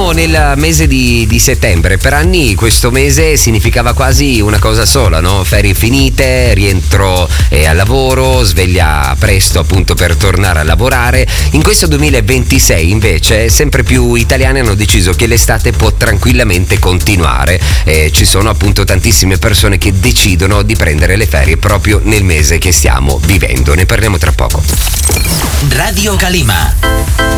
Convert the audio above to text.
Siamo nel mese di settembre. Per anni questo mese significava quasi una cosa sola, no? Ferie finite, rientro al lavoro, sveglia presto appunto per tornare a lavorare. In questo 2026 invece sempre più italiani hanno deciso che l'estate può tranquillamente continuare. Ci sono appunto tantissime persone che decidono di prendere le ferie proprio nel mese che stiamo vivendo. Ne parliamo tra poco. Radio Calima.